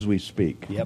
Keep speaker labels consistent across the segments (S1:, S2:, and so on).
S1: as we speak.
S2: Yep.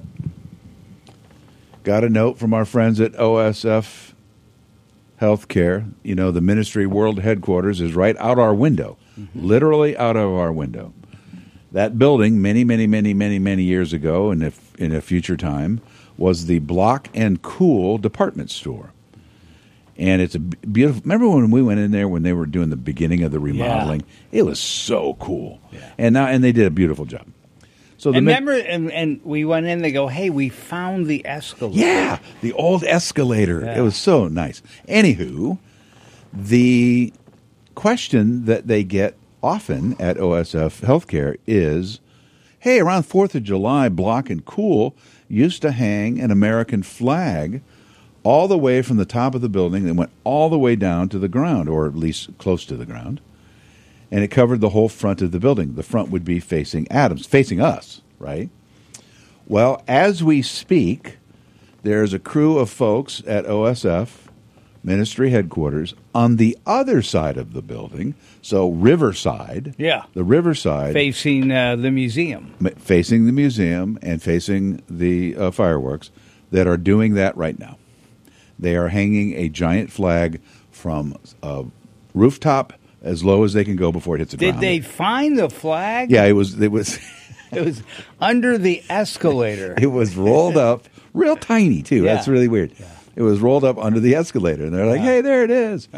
S1: Got a note from our friends at OSF Healthcare. You know, the ministry world headquarters is right out our window, literally out of our window. That building, many years ago, in a future time, was the Block and Cool department store. And it's a beautiful. Remember when we went in there when they were doing the beginning of the remodeling?
S2: Yeah.
S1: It was so cool.
S2: Yeah.
S1: And they did a beautiful job. So
S2: and we went in. They go, "Hey, we found the escalator."
S1: Yeah, the old escalator.
S2: Yeah.
S1: It was so nice. Anywho, the question that they get often at OSF Healthcare is, "Hey, around 4th of July, Block and Cool used to hang an American flag all the way from the top of the building and went all the way down to the ground, or at least close to the ground. And it covered the whole front of the building. The front would be facing Adams, facing us, right? Well, as we speak, there's a crew of folks at OSF ministry headquarters on the other side of the building, so Riverside.
S2: Yeah.
S1: The Riverside.
S2: Facing the museum.
S1: Facing the museum and facing the fireworks that are doing that right now. They are hanging a giant flag from a rooftop as low as they can go before it hits the ground.
S2: Did they find the flag?
S1: Yeah, it was
S2: It was under the escalator.
S1: it was rolled up, real tiny too.
S2: Yeah.
S1: That's really weird.
S2: Yeah.
S1: It was rolled up under the escalator, and they're like, "Hey, there it is."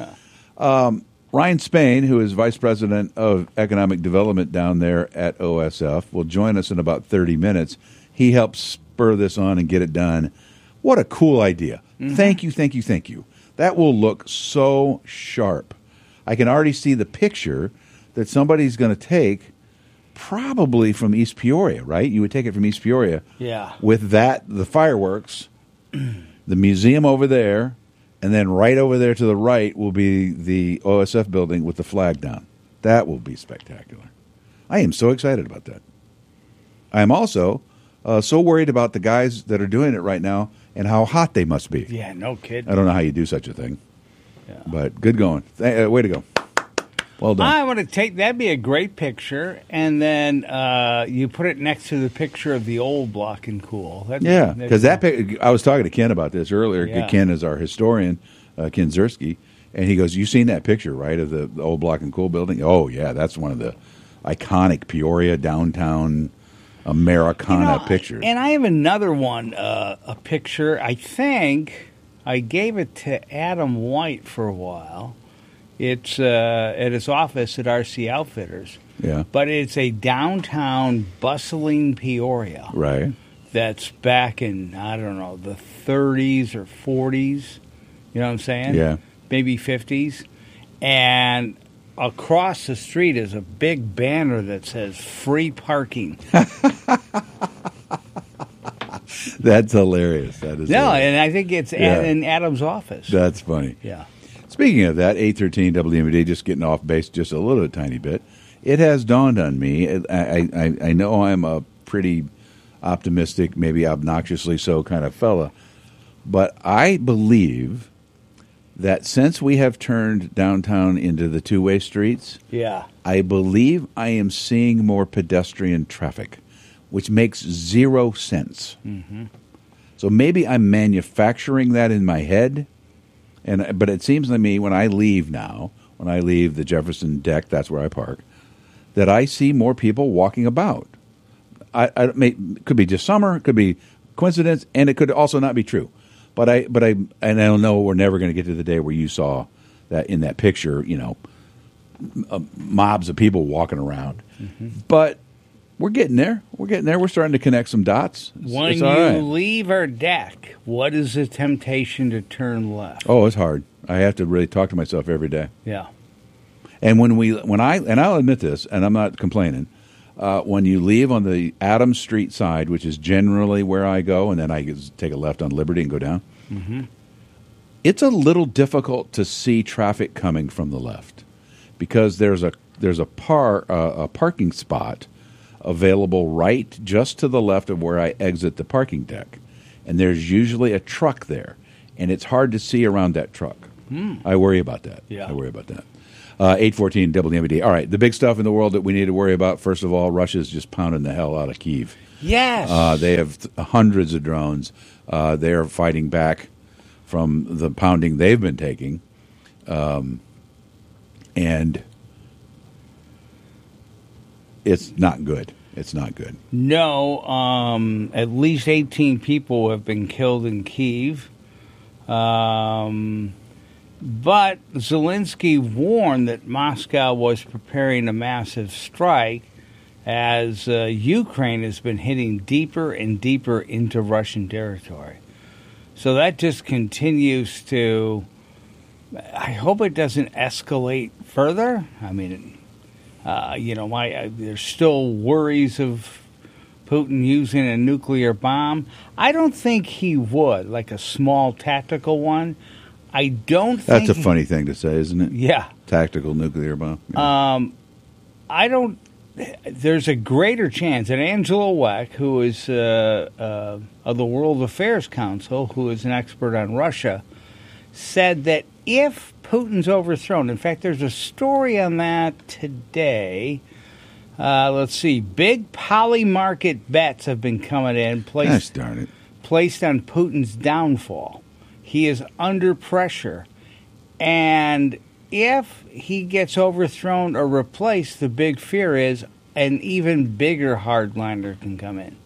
S1: Ryan Spain, who is Vice President of Economic Development down there at OSF, will join us in about 30 minutes. He helped spur this on and get it done. What a cool idea. Thank you. That will look so sharp. I can already see the picture that somebody's going to take, probably from East Peoria, right? You would take it from East Peoria.
S2: Yeah.
S1: With that, the fireworks, the museum over there, and then right over there to the right will be the OSF building with the flag down. That will be spectacular. I am so excited about that. I am also so worried about the guys that are doing it right now and how hot they must be.
S2: Yeah, no kidding.
S1: I don't know how you do such a thing.
S2: Yeah.
S1: But good going. Way to go. Well done.
S2: I want to take that'd be a great picture, and then you put it next to the picture of the old Block and Cool.
S1: Yeah, because I was talking to Ken about this earlier.
S2: Yeah.
S1: Ken is our historian, Ken Zersky, and he goes, "You've seen that picture, right, of the old Block and Cool building?" Oh yeah, that's one of the iconic Peoria downtown Americana pictures.
S2: And I have another one, a picture. I think I gave it to Adam White for a while. It's at his office at RC Outfitters.
S1: Yeah.
S2: But it's a downtown bustling Peoria.
S1: Right.
S2: That's back in, I don't know, the 30s or 40s. You know what I'm saying?
S1: Yeah.
S2: Maybe 50s. And across the street is a big banner that says free parking.
S1: That's hilarious. That is hilarious.
S2: And I think it's in Adam's office.
S1: That's funny.
S2: Yeah.
S1: Speaking of that, 813 WMD, just getting off base just a little tiny bit. It has dawned on me. I know I'm a pretty optimistic, maybe obnoxiously so kind of fella, but I believe that since we have turned downtown into the two-way streets,
S2: Yeah.
S1: I believe I am seeing more pedestrian traffic, which makes zero sense. Mm-hmm. So maybe I'm manufacturing that in my head, but it seems to me when I leave the Jefferson deck, that's where I park, that I see more people walking about. It could be just summer, it could be coincidence, and it could also not be true. But I don't know. We're never going to get to the day where you saw that in that picture. Mobs of people walking around. Mm-hmm. But we're getting there. We're starting to connect some dots.
S2: When
S1: it's all right.
S2: leave our deck, what is the temptation to turn left?
S1: Oh, it's hard. I have to really talk to myself every day.
S2: Yeah.
S1: And I'll admit this, and I'm not complaining. When you leave on the Adams Street side, which is generally where I go, and then I take a left on Liberty and go down, it's a little difficult to see traffic coming from the left because there's a parking spot available right just to the left of where I exit the parking deck, and there's usually a truck there, and it's hard to see around that truck. I worry about that.
S2: Yeah.
S1: I worry about that. 8:14 WMBD. All right, the big stuff in the world that we need to worry about. First of all, Russia's just pounding the hell out of Kyiv.
S2: Yes.
S1: They have hundreds of drones. They are fighting back from the pounding they've been taking. And it's not good. It's not good.
S2: No, at least 18 people have been killed in Kyiv. But Zelensky warned that Moscow was preparing a massive strike as Ukraine has been hitting deeper and deeper into Russian territory. So that just continues to... I hope it doesn't escalate further. I mean, there's still worries of Putin using a nuclear bomb. I don't think he would, like a small tactical one. I don't think...
S1: That's a funny thing to say, isn't it?
S2: Yeah.
S1: Tactical nuclear bomb. Yeah.
S2: I don't... There's a greater chance that Angela Weck, who is of the World Affairs Council, who is an expert on Russia, said that if Putin's overthrown, in fact, there's a story on that today. Let's see. Big poly-market bets have been coming in, placed on Putin's downfall. He is under pressure. And if he gets overthrown or replaced, the big fear is an even bigger hardliner can come in.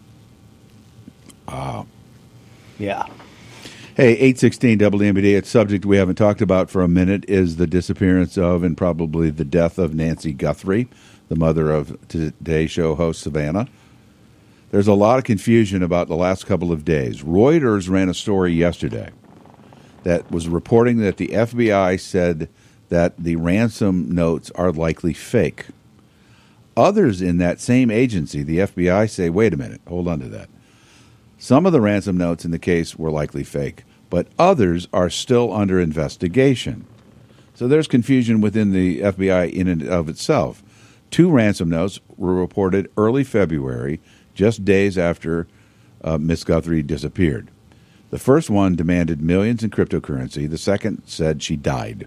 S2: Yeah.
S1: Hey, 816 WMBD. A subject we haven't talked about for a minute is the disappearance of and probably the death of Nancy Guthrie, the mother of Today Show host Savannah. There's a lot of confusion about the last couple of days. Reuters ran a story yesterday that was reporting that the FBI said that the ransom notes are likely fake. Others in that same agency, the FBI, say, wait a minute, hold on to that. Some of the ransom notes in the case were likely fake, but others are still under investigation. So there's confusion within the FBI in and of itself. 2 ransom notes were reported early February, just days after Miss Guthrie disappeared. The first one demanded millions in cryptocurrency. The second said she died.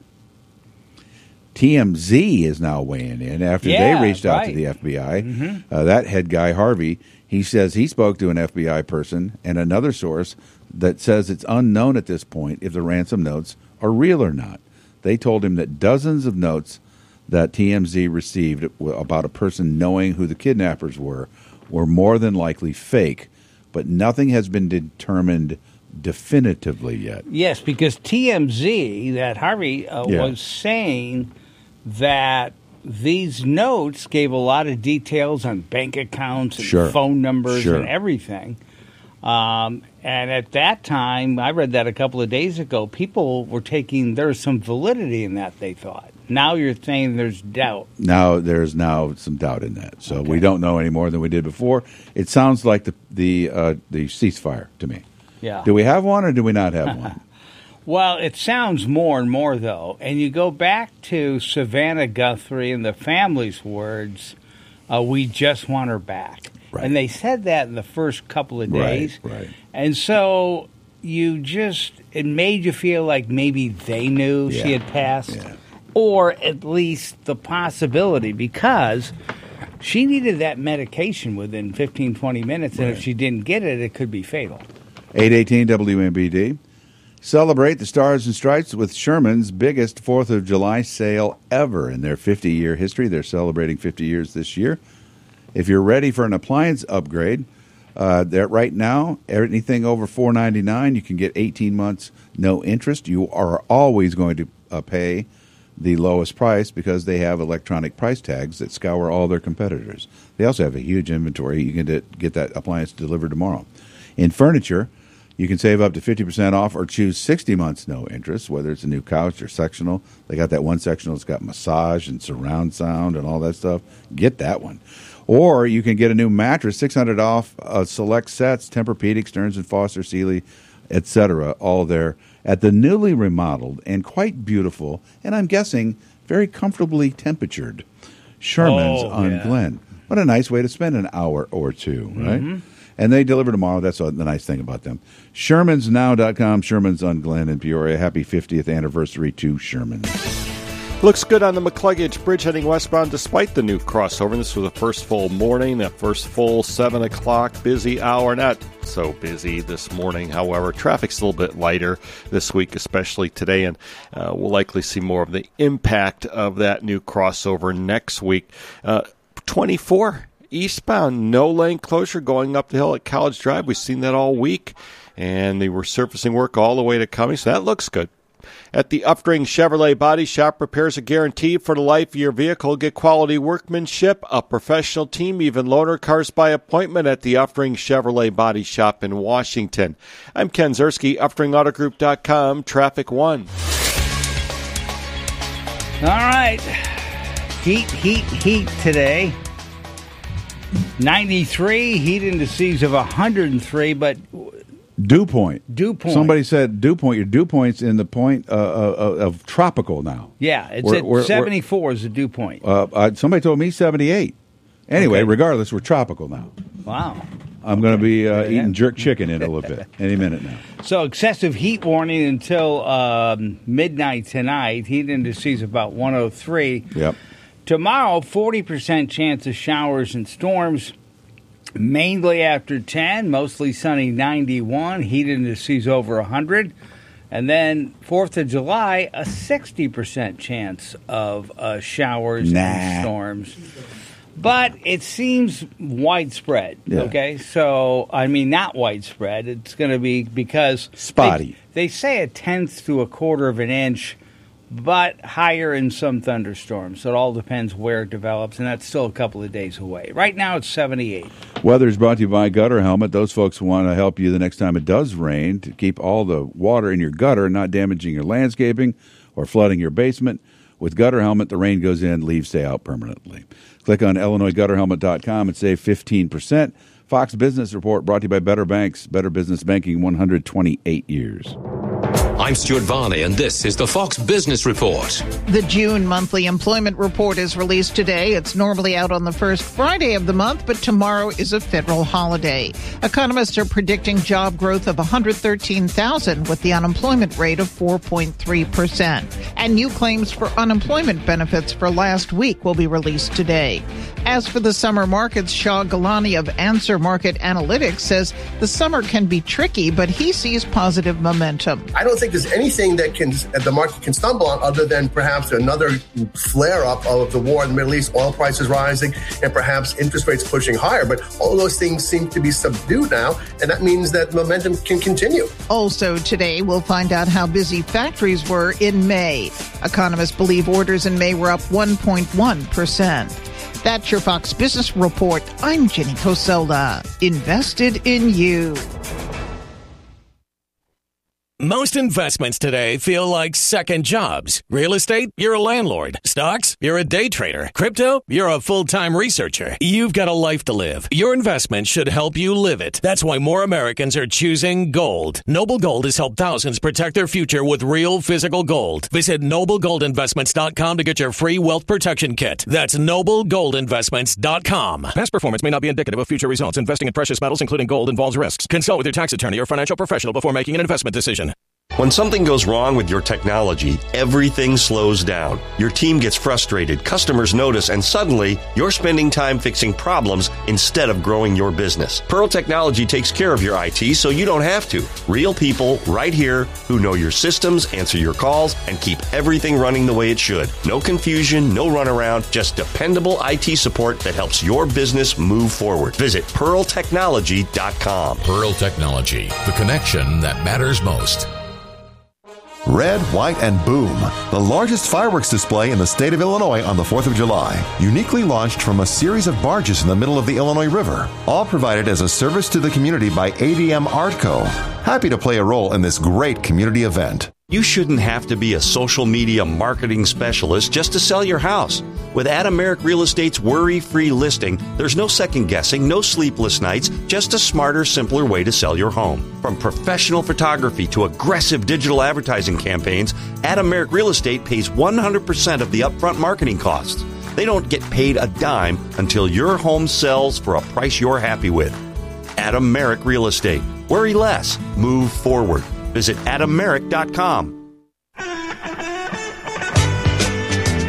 S1: TMZ is now weighing in after they reached out to the FBI. Mm-hmm. That head guy, Harvey, he says he spoke to an FBI person and another source that says it's unknown at this point if the ransom notes are real or not. They told him that dozens of notes that TMZ received about a person knowing who the kidnappers were more than likely fake, but nothing has been determined definitively yet.
S2: Yes, because TMZ, that Harvey was saying that these notes gave a lot of details on bank accounts and phone numbers and everything. And at that time, I read that a couple of days ago, people were there's some validity in that, they thought. Now you're saying there's doubt.
S1: Now there's some doubt in that. So we don't know any more than we did before. It sounds like the ceasefire to me.
S2: Yeah.
S1: Do we have one or do we not have one?
S2: Well, it sounds more and more, though. And you go back to Savannah Guthrie and the family's words, we just want her back. Right. And they said that in the first couple of days.
S1: Right.
S2: And so it made you feel like maybe they knew she had passed. Yeah. Or at least the possibility, because she needed that medication within 15, 20 minutes, and if she didn't get it, it could be fatal.
S1: 818 WMBD. Celebrate the Stars and Stripes with Sherman's biggest 4th of July sale ever. In their 50-year history, they're celebrating 50 years this year. If you're ready for an appliance upgrade, right now, anything over $499, you can get 18 months, no interest. You are always going to pay the lowest price because they have electronic price tags that scour all their competitors. They also have a huge inventory. You can get that appliance delivered tomorrow. In furniture, you can save up to 50% off or choose 60 months no interest, whether it's a new couch or sectional. They got that one sectional that's got massage and surround sound and all that stuff. Get that one. Or you can get a new mattress, $600 off select sets, Tempur-Pedic, Stearns & Foster, Sealy, etc., all there at the newly remodeled and quite beautiful, and I'm guessing very comfortably temperatured, Sherman's on Glen. What a nice way to spend an hour or two, right? Mm-hmm. And they deliver tomorrow. That's the nice thing about them. ShermansNow.com, Sherman's on Glen in Peoria. Happy 50th anniversary to Sherman's.
S3: Looks good on the McCluggage Bridge heading westbound despite the new crossover. And this was the first full morning, that first full 7 o'clock busy hour. Not so busy this morning, however. Traffic's a little bit lighter this week, especially today, and we'll likely see more of the impact of that new crossover next week. 24 eastbound, no lane closure going up the hill at College Drive. We've seen that all week, and they were surfacing work all the way to Cummings, so that looks good. At the Upstring Chevrolet Body Shop, repairs are guaranteed for the life of your vehicle. Get quality workmanship, a professional team, even loaner cars by appointment at the Upstring Chevrolet Body Shop in Washington. I'm Ken Zerski, UpstringAutoGroup.com, Traffic 1.
S2: All right. Heat today. 93, heat indices of 103, but...
S1: Dew point. Somebody said dew point. Your dew point's in the point of tropical now.
S2: Yeah, it's at 74 is the dew point.
S1: Somebody told me 78. Anyway, regardless, we're tropical now.
S2: Wow.
S1: I'm going to be eating jerk chicken in a little bit, any minute now.
S2: So excessive heat warning until midnight tonight. Heat indices about 103.
S1: Yep.
S2: Tomorrow, 40% chance of showers and storms. Mainly after 10, mostly sunny 91, heat indices over 100. And then 4th of July, a 60% chance of showers and storms. But it seems widespread, okay? So, I mean, not widespread. It's going to be because...
S1: spotty.
S2: They say a tenth to a quarter of an inch, but higher in some thunderstorms. So it all depends where it develops, and that's still a couple of days away. Right now it's 78.
S1: Weather is brought to you by Gutter Helmet. Those folks want to help you the next time it does rain to keep all the water in your gutter not damaging your landscaping or flooding your basement. With Gutter Helmet, the rain goes in, leaves stay out permanently. Click on IllinoisGutterHelmet.com and save 15%. Fox Business Report brought to you by Better Banks. Better Business Banking, 128 years.
S4: I'm Stuart Varney, and this is the Fox Business Report.
S5: The June monthly employment report is released today. It's normally out on the first Friday of the month, but tomorrow is a federal holiday. Economists are predicting job growth of 113,000 with the unemployment rate of 4.3%. And new claims for unemployment benefits for last week will be released today. As for the summer markets, Shah Galani of Answer Market Analytics says the summer can be tricky, but he sees positive momentum.
S6: I don't think there's anything that the market can stumble on other than perhaps another flare-up of the war in the Middle East, oil prices rising, and perhaps interest rates pushing higher. But all of those things seem to be subdued now, and that means that momentum can continue. Also
S5: today, we'll find out how busy factories were in May. Economists believe orders in May were up 1.1%. That's your Fox Business Report. I'm Jenny Coselda. Invested in you.
S7: Most investments today feel like second jobs. Real estate, you're a landlord. Stocks, you're a day trader. Crypto, you're a full-time researcher. You've got a life to live. Your investment should help you live it. That's why more Americans are choosing gold. Noble Gold has helped thousands protect their future with real physical gold. Visit NobleGoldInvestments.com to get your free wealth protection kit. That's NobleGoldInvestments.com. Past performance may not be indicative of future results. Investing in precious metals, including gold, involves risks. Consult with your tax attorney or financial professional before making an investment decision.
S8: When something goes wrong with your technology, everything slows down. Your team gets frustrated, customers notice, and suddenly you're spending time fixing problems instead of growing your business. Pearl Technology takes care of your IT so you don't have to. Real people right here who know your systems, answer your calls, and keep everything running the way it should. No confusion, no runaround, just dependable IT support that helps your business move forward. Visit PearlTechnology.com.
S4: Pearl Technology, the connection that matters most.
S9: Red, White, and Boom, the largest fireworks display in the state of Illinois on the 4th of July, uniquely launched from a series of barges in the middle of the Illinois River, all provided as a service to the community by ADM Artco. Happy to play a role in this great community event.
S8: You shouldn't have to be a social media marketing specialist just to sell your house. With Adam Merrick Real Estate's worry-free listing, there's no second-guessing, no sleepless nights, just a smarter, simpler way to sell your home. From professional photography to aggressive digital advertising campaigns, Adam Merrick Real Estate pays 100% of the upfront marketing costs. They don't get paid a dime until your home sells for a price you're happy with. Adam Merrick Real Estate. Worry less. Move forward. Visit AdamMerrick.com.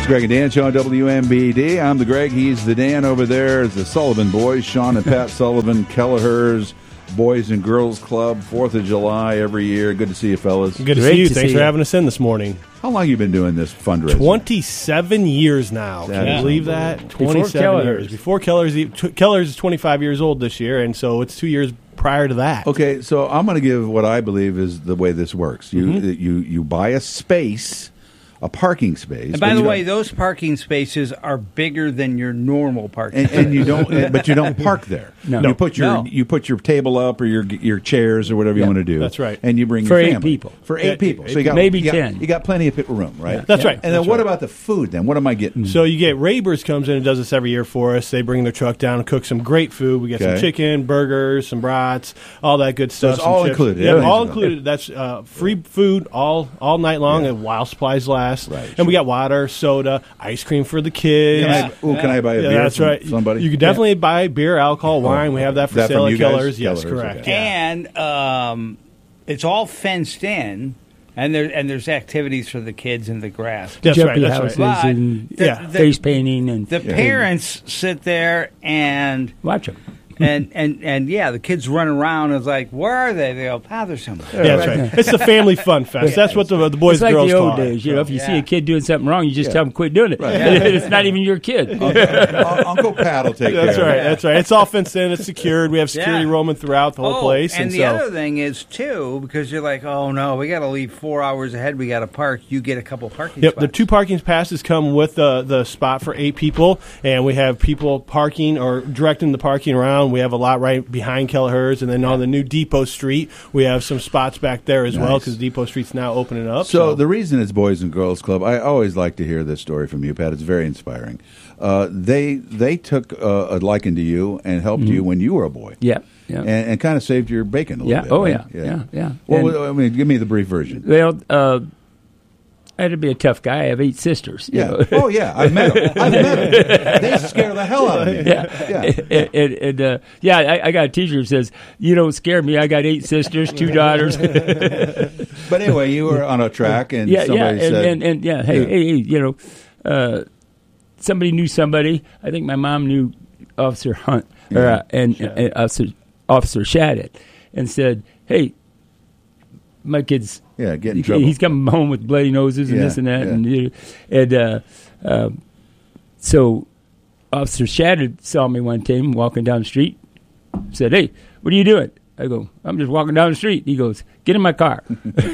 S1: It's Greg and Dan show on WMBD. I'm the Greg. He's the Dan. Over there is the Sullivan boys, Sean and Pat Sullivan, Kelleher's Boys and Girls Club, 4th of July every year. Good to see you, fellas.
S10: Good to see you. Thanks for having us in this morning.
S1: How long have you been doing this fundraiser?
S10: 27 years now. Can you believe that? 27 years. Before Kelleher's. Kelleher's is 25 years old this year, and so it's 2 years prior to that.
S1: Okay, so I'm going to give what I believe is the way this works. You buy a space, a parking space.
S2: And by the way, those parking spaces are bigger than your normal parking space.
S1: And you don't, but you don't park there.
S11: No.
S1: You put your table up or your chairs or whatever you want to do.
S10: That's right.
S1: And you bring
S11: For
S1: your
S11: 8
S1: family.
S11: people.
S1: For 8 people. So you got
S11: maybe 10.
S1: You got plenty of room, right?
S10: Yeah. That's right.
S1: And then what about the food then? What am I getting?
S10: So you get Raybers comes in and does this every year for us. They bring their truck down and cook some great food. We get some chicken, burgers, some brats, all that good stuff.
S1: So it's all included.
S10: Yeah, all included. That's free food all night long and while supplies last.
S1: Right.
S10: And we got water, soda, ice cream for the kids.
S1: Can I buy a beer
S10: that's
S1: from
S10: right.
S1: somebody?
S10: You can definitely buy beer, alcohol, wine. We have that for sale at Kelleher's. Yes,
S1: Kelleher's,
S10: correct.
S1: okay.
S2: And it's all fenced in, and there's activities for the kids in the grass.
S10: That's right.
S11: Jumpy
S10: That's
S11: houses
S10: right.
S11: and face painting and
S2: The parents sit there and
S11: watch them.
S2: and the kids run around and it's like, where are they? They go, there's somebody.
S10: Yeah, that's right. It's the family fun fest. That's what the boys
S11: it's
S10: and girls
S11: like the
S10: call
S11: old
S10: it.
S11: days. You know, if you see a kid doing something wrong, you just tell them quit doing it.
S1: Right.
S11: It's not even your kid.
S1: Uncle Pat will take care of it.
S10: That's right. It's all fenced in. It's secured. We have security roaming throughout the whole place.
S2: And the other thing is, too, because you're like, oh, no, we got to leave 4 hours ahead. We got to park. You get a couple parking spots.
S10: The 2 parking passes come with the spot for 8 people, and we have people parking or directing the parking around. We have a lot right behind Kelleher's, and then on the new Depot Street, we have some spots back there as well because Depot Street's now opening up.
S1: So the reason it's Boys and Girls Club, I always like to hear this story from you, Pat. It's very inspiring. They took a liking to you and helped you when you were a boy.
S11: Yeah.
S1: And kind of saved your bacon a little bit.
S11: Oh,
S1: right?
S11: yeah.
S1: Well, I mean, give me the brief version.
S11: Well, I had to be a tough guy. I have 8 sisters. You know?
S1: Oh, yeah. I've met them. They scare the hell out of me.
S11: I got a teacher who says, you don't scare me. I got 8 sisters, 2 daughters.
S1: But anyway, you were on a track and somebody said...
S11: Hey, you know, somebody knew somebody. I think my mom knew Officer Hunt and Officer Shadid and said, hey, my kid's
S1: get in trouble.
S11: He's coming home with bloody noses and this and that, and so Officer Shadid saw me one time walking down the street. Said, "Hey, what are you doing?" I go, "I'm just walking down the street." He goes, "Get in my car."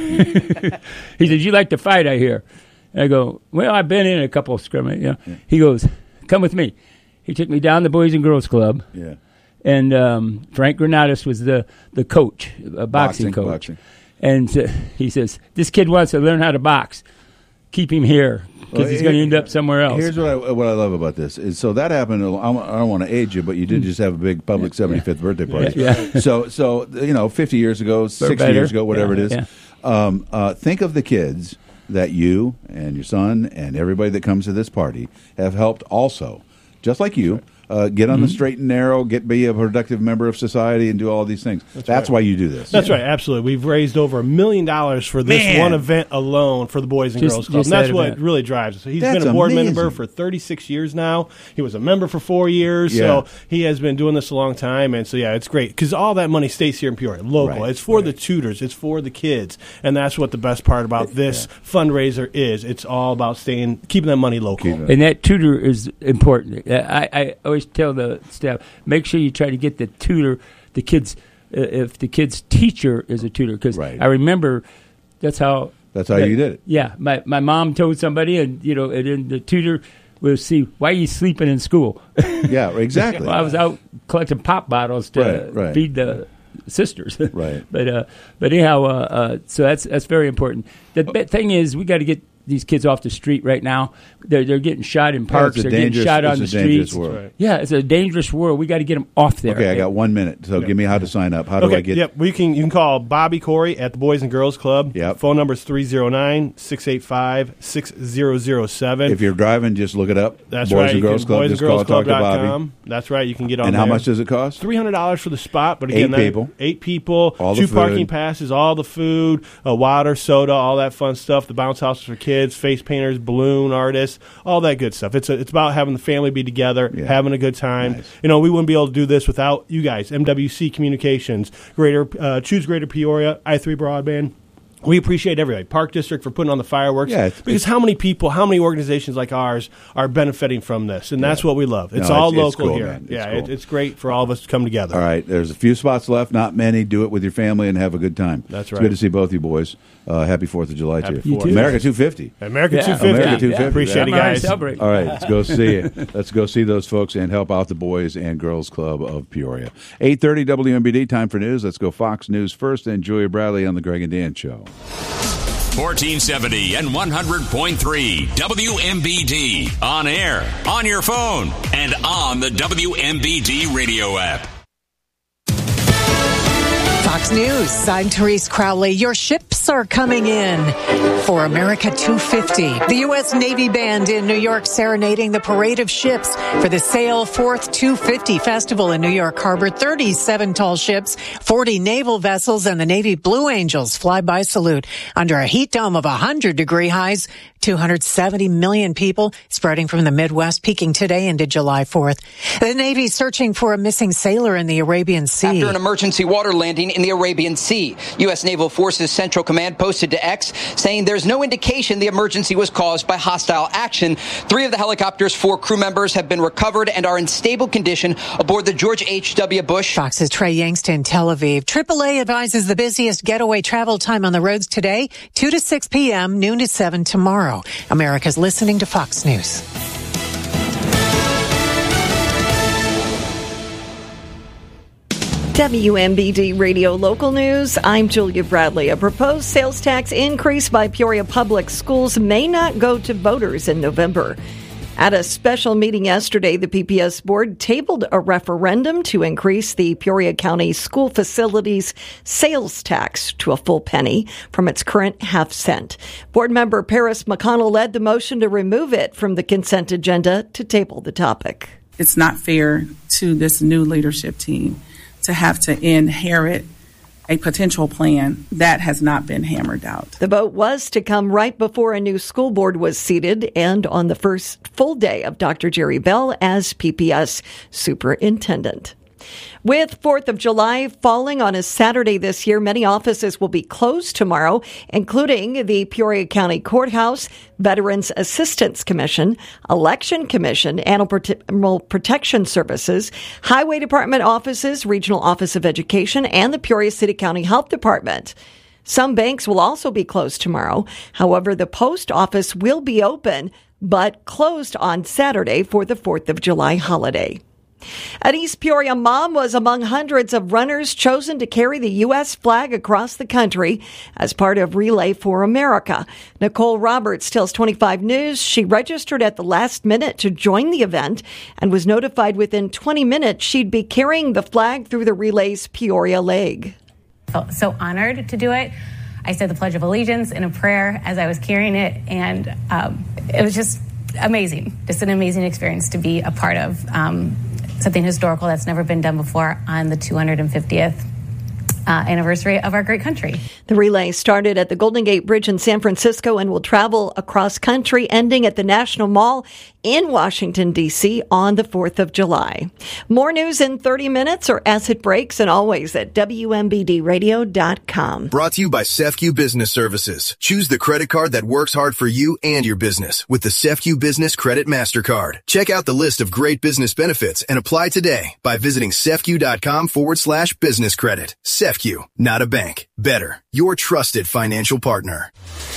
S11: He says, "You like to fight, I hear." I go, "Well, I've been in a couple of scrimmages." You know. He goes, "Come with me." He took me down the Boys and Girls Club.
S1: Yeah.
S11: And Frank Granados was the coach, a boxing coach.
S1: Boxing.
S11: And he says, this kid wants to learn how to box. Keep him here because he's going to end up somewhere else.
S1: Here's what I love about this. Is so that happened. I don't want to age you, but you did just have a big public 75th birthday party.
S11: Yeah.
S1: So 50 years ago, 60 years ago, whatever it is. Yeah. Think of the kids that you and your son and everybody that comes to this party have helped also, just like you. Get on the straight and narrow, be a productive member of society, and do all these things. That's why you do this.
S10: That's right, absolutely. We've raised over $1 million for this one event alone for the Boys and Girls Club. And that's what really drives us. So he's been a board member for 36 years now. He was a member for 4 years, so he has been doing this a long time. And so, it's great because all that money stays here in Peoria, local. Right, it's for the tutors. It's for the kids. And that's what the best part about this fundraiser is. It's all about keeping that money local.
S11: And that tutor is important. I always tell the staff, make sure you try to get the tutor, the kids, if the kid's teacher is a tutor, because I remember that's how
S1: you did it.
S11: Yeah, my mom told somebody, and and then the tutor will see, why are you sleeping in school?
S1: Yeah, exactly.
S11: Well, I was out collecting pop bottles to feed the sisters.
S1: Right.
S11: But anyhow, so that's very important. The thing is, we got to get these kids off the street right now. They're getting shot in parks. They're getting shot on the streets.
S1: World.
S11: Yeah, it's a dangerous world. We got to get them off there.
S1: Okay, I got 1 minute. So give me how to sign up. How do I get?
S10: Yep, you can call Bobby Corey at the Boys and Girls Club.
S1: Yep.
S10: Phone number is 309-685-6007.
S1: If you're driving, just look it up.
S10: That's
S1: Boys
S10: right.
S1: and Girls Club. Just call, talk to Bobby.
S10: That's right. You can get on.
S1: And
S10: there.
S1: how much does it cost?
S10: $300 for the spot. But again, 8 people,
S1: all
S10: 2
S1: the
S10: parking passes, all the food, water, soda, all that fun stuff. The bounce houses for kids. kids, face painters, balloon artists, all that good stuff. It's about having the family be together, having a good time. Nice. We wouldn't be able to do this without you guys. MWC Communications, Choose Greater Peoria, I3 Broadband. We appreciate everybody. Park District for putting on the fireworks. Yeah, because how many people, how many organizations like ours are benefiting from this? And that's what we love. It's all local cool, here. It's great for all of us to come together.
S1: All right. There's a few spots left, not many. Do it with your family and have a good time.
S10: That's right.
S1: It's good to see both you boys. Happy 4th of July to you.
S10: America
S1: 250.
S10: America 250.
S1: America 250.
S10: Appreciate you guys.
S1: All right. Let's go see it. Let's go see those folks and help out the Boys and Girls Club of Peoria. 8:30 WMBD. Time for news. Let's go Fox News first and Julia Bradley on the Greg and Dan Show.
S12: 1470 and 100.3 WMBD. On air, on your phone, and on the WMBD radio app.
S13: Fox News, I'm Therese Crowley. Your ships are coming in for America 250. The U.S. Navy Band in New York serenading the parade of ships for the Sail Forth 250 Festival in New York Harbor. 37 tall ships, 40 naval vessels, and the Navy Blue Angels flyby salute under a heat dome of 100-degree highs. 270 million people spreading from the Midwest, peaking today into July 4th. The Navy searching for a missing sailor in the Arabian Sea.
S14: After an emergency water landing in the Arabian Sea, U.S. Naval Forces Central Command posted to X saying there's no indication the emergency was caused by hostile action. 3 of the helicopter's 4 crew members have been recovered and are in stable condition aboard the George H.W. Bush.
S13: Fox's Trey Yangst in Tel Aviv. AAA advises the busiest getaway travel time on the roads today, 2 to 6 p.m., noon to 7 tomorrow. America's listening to Fox News.
S15: WMBD Radio Local News. I'm Julia Bradley. A proposed sales tax increase by Peoria Public Schools may not go to voters in November. At a special meeting yesterday, the PPS board tabled a referendum to increase the Peoria County school facilities sales tax to a full penny from its current half-cent. Board member Paris McConnell led the motion to remove it from the consent agenda to table the topic.
S16: It's not fair to this new leadership team to have to inherit a potential plan that has not been hammered out.
S15: The vote was to come right before a new school board was seated and on the first full day of Dr. Jerry Bell as PPS superintendent. With 4th of July falling on a Saturday this year, many offices will be closed tomorrow, including the Peoria County Courthouse, Veterans Assistance Commission, Election Commission, Animal Protection Services, Highway Department offices, Regional Office of Education, and the Peoria City County Health Department. Some banks will also be closed tomorrow. However, the post office will be open, but closed on Saturday for the 4th of July holiday. An East Peoria mom was among hundreds of runners chosen to carry the U.S. flag across the country as part of Relay for America. Nicole Roberts tells 25 News she registered at the last minute to join the event and was notified within 20 minutes she'd be carrying the flag through the relay's Peoria leg.
S17: Felt so honored to do it. I said the Pledge of Allegiance in a prayer as I was carrying it, and it was just amazing. Just an amazing experience to be a part of. Something historical that's never been done before on the 250th anniversary of our great country.
S15: The relay started at the Golden Gate Bridge in San Francisco and will travel across country, ending at the National Mall in Washington, D.C. on the 4th of July. More news in 30 minutes or as it breaks, and always at WMBDradio.com.
S18: Brought to you by CEFCU Business Services. Choose the credit card that works hard for you and your business with the CEFCU Business Credit MasterCard. Check out the list of great business benefits and apply today by visiting CEFCU.com/business credit. CEFCU, not a bank. Better, your trusted financial partner.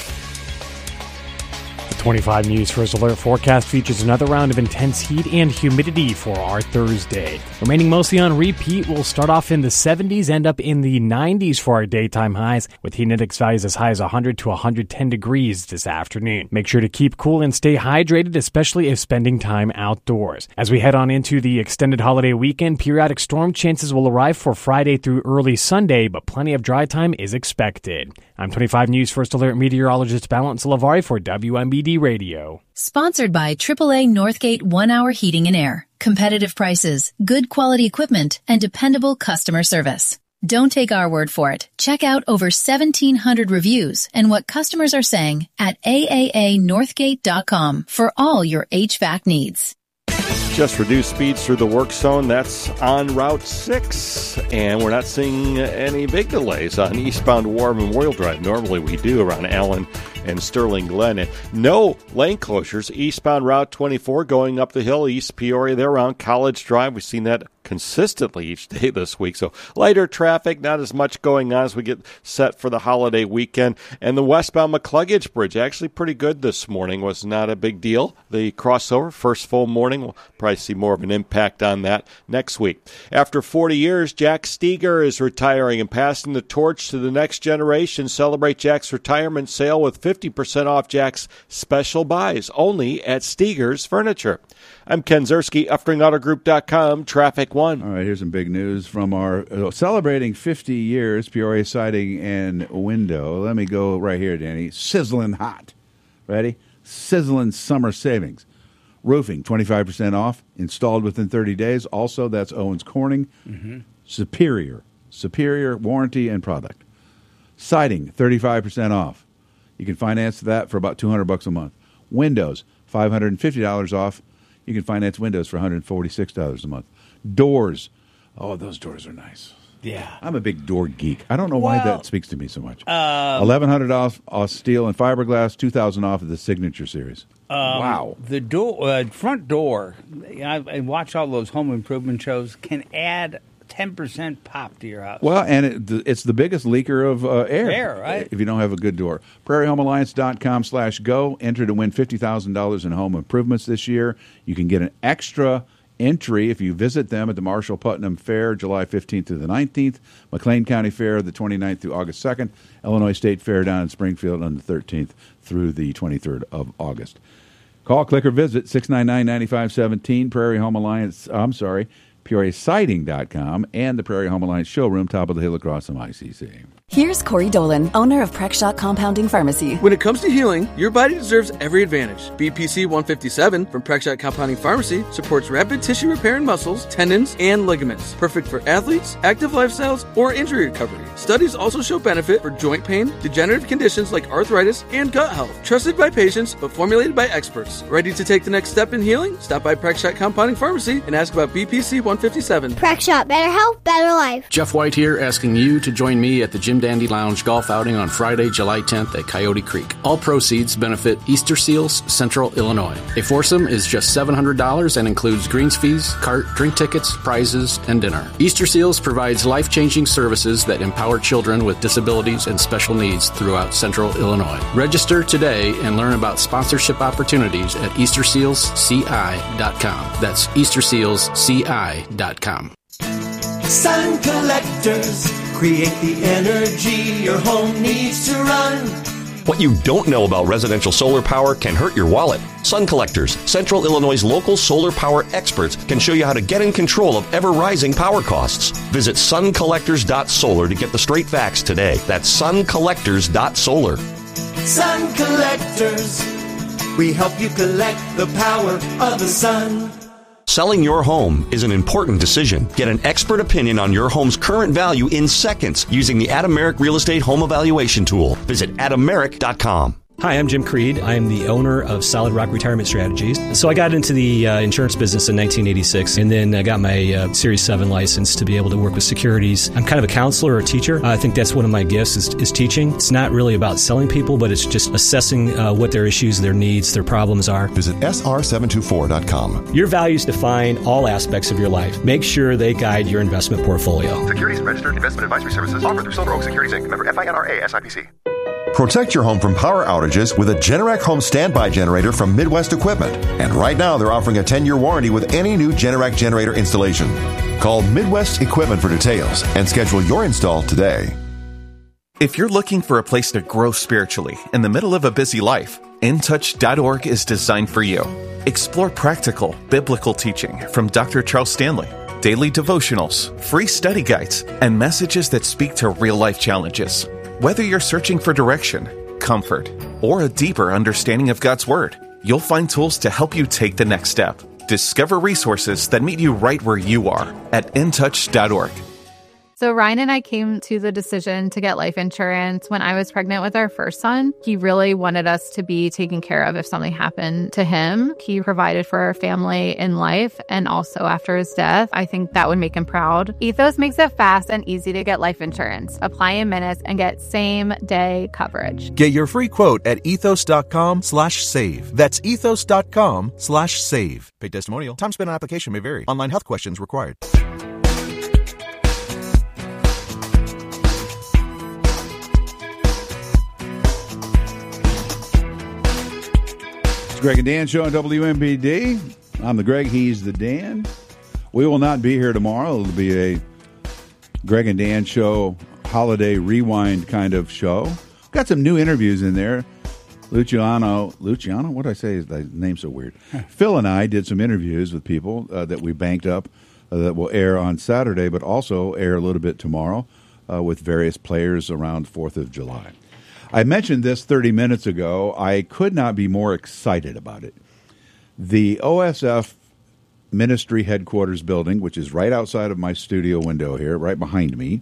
S19: 25 News First Alert forecast features another round of intense heat and humidity for our Thursday. Remaining mostly on repeat, we'll start off in the 70s, end up in the 90s for our daytime highs, with heat index values as high as 100 to 110 degrees this afternoon. Make sure to keep cool and stay hydrated, especially if spending time outdoors. As we head on into the extended holiday weekend, periodic storm chances will arrive for Friday through early Sunday, but plenty of dry time is expected. I'm 25 News First Alert meteorologist Balance Lavari for WMBD Radio.
S20: Sponsored by AAA Northgate 1-Hour Heating and Air. Competitive prices, good quality equipment, and dependable customer service. Don't take our word for it. Check out over 1,700 reviews and what customers are saying at aaanorthgate.com for all your HVAC needs.
S3: Just reduced speeds through the work zone. That's on Route 6. And we're not seeing any big delays on eastbound War Memorial Drive. Normally we do around Allen and Sterling Glen. And no lane closures. Eastbound Route 24 going up the hill, East Peoria. They're around College Drive. We've seen that consistently each day this week. So lighter traffic, not as much going on as we get set for the holiday weekend. And the westbound McCluggage Bridge, actually pretty good this morning, was not a big deal. The crossover, first full morning, we'll probably see more of an impact on that next week. After 40 years, Jack Steger is retiring and passing the torch to the next generation. Celebrate Jack's retirement sale with 50% off Jack's special buys, only at Steger's Furniture. I'm Ken Ziersky, UfteringAutoGroup.com, Traffic One.
S1: All right, here's some big news from our celebrating 50 years, Peoria Siding and Window. Let me go right here, Danny. Sizzling hot. Ready? Sizzling summer savings. Roofing, 25% off, installed within 30 days. Also, that's Owens Corning. Mm-hmm. Superior warranty and product. Siding, 35% off. You can finance that for about $200 a month. Windows, $550 off. You can finance windows for $146 a month. Doors. Oh, those doors are nice.
S2: Yeah.
S1: I'm a big door geek. I don't know why that speaks to me so much. $1,100 off steel and fiberglass, $2,000 off of the Signature Series. Wow.
S2: The door, front door, I watch all those home improvement shows, can add 10% pop to your house.
S1: Well, and it's the biggest leaker of air,
S2: right?
S1: If you don't have a good door. PrairieHomeAlliance.com/go. Enter to win $50,000 in home improvements this year. You can get an extra entry if you visit them at the Marshall Putnam Fair, July 15th through the 19th, McLean County Fair, the 29th through August 2nd, Illinois State Fair down in Springfield on the 13th through the 23rd of August. Call, click, or visit 699-9517, Prairie Home Alliance, PeoriaSiding.com, and the Prairie Home Alliance showroom, top of the hill across from ICC.
S21: Here's Corey Dolan, owner of Prexshot Compounding Pharmacy.
S22: When it comes to healing, your body deserves every advantage. BPC 157 from Prexshot Compounding Pharmacy supports rapid tissue repair in muscles, tendons, and ligaments. Perfect for athletes, active lifestyles, or injury recovery. Studies also show benefit for joint pain, degenerative conditions like arthritis, and gut health. Trusted by patients, but formulated by experts. Ready to take the next step in healing? Stop by Prexshot Compounding Pharmacy and ask about BPC 157.
S23: Prexshot, better health, better life.
S24: Jeff White here, asking you to join me at the Jim Dandy Lounge golf outing on Friday, July 10th at Coyote Creek. All proceeds benefit Easter Seals, Central Illinois. A foursome is just $700 and includes greens fees, cart, drink tickets, prizes, and dinner. Easter Seals provides life-changing services that empower children with disabilities and special needs throughout Central Illinois. Register today and learn about sponsorship opportunities at EasterSealsCI.com. That's EasterSealsCI.com.
S25: Sun Collectors create the energy your home needs to run.
S4: What you don't know about residential solar power can hurt your wallet. Sun Collectors, Central Illinois' local solar power experts, can show you how to get in control of ever-rising power costs. Visit suncollectors.solar to get the straight facts today. That's suncollectors.solar.
S25: Sun Collectors, we help you collect the power of the sun.
S4: Selling your home is an important decision. Get an expert opinion on your home's current value in seconds using the Adameric Real Estate Home Evaluation Tool. Visit adameric.com.
S26: Hi, I'm Jim Creed. I am the owner of Solid Rock Retirement Strategies. So I got into the insurance business in 1986 and then I got my Series 7 license to be able to work with securities. I'm kind of a counselor or a teacher. I think that's one of my gifts is teaching. It's not really about selling people, but it's just assessing what their issues, their needs, their problems are.
S9: Visit sr724.com.
S26: Your values define all aspects of your life. Make sure they guide your investment portfolio.
S27: Securities registered investment advisory services offered through Silver Oak Securities Inc. Member FINRA SIPC.
S9: Protect your home from power outages with a Generac home standby generator from Midwest Equipment. And right now, they're offering a 10-year warranty with any new Generac generator installation. Call Midwest Equipment for details and schedule your install today.
S28: If you're looking for a place to grow spiritually in the middle of a busy life, InTouch.org is designed for you. Explore practical, biblical teaching from Dr. Charles Stanley, daily devotionals, free study guides, and messages that speak to real-life challenges. Whether you're searching for direction, comfort, or a deeper understanding of God's Word, you'll find tools to help you take the next step. Discover resources that meet you right where you are at InTouch.org.
S5: So Ryan and I came to the decision to get life insurance when I was pregnant with our first son. He really wanted us to be taken care of if something happened to him. He provided for our family in life and also after his death. I think that would make him proud. Ethos makes it fast and easy to get life insurance. Apply in minutes and get same-day coverage.
S6: Get your free quote at ethos.com/save. That's ethos.com/save. Paid testimonial. Time spent on application may vary. Online health questions required.
S1: Greg and Dan show on WMBD. I'm the Greg, he's the Dan. We will not be here tomorrow. It'll be a Greg and Dan show, holiday rewind kind of show. Got some new interviews in there. Luciano, what did I say? His name's so weird. Phil and I did some interviews with people that we banked up that will air on Saturday, but also air a little bit tomorrow with various players around 4th of July. I mentioned this 30 minutes ago. I could not be more excited about it. The OSF Ministry Headquarters building, which is right outside of my studio window here, right behind me,